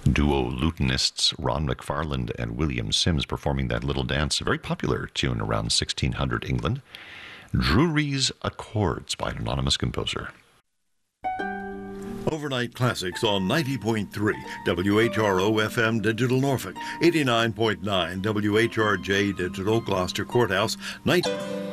Duo lutenists Ron McFarland and William Sims performing that little dance, a very popular tune around 1600 England. Drury's Accords by an anonymous composer. Overnight Classics on 90.3 WHRO FM Digital Norfolk, 89.9 WHRJ Digital Gloucester Courthouse, 90.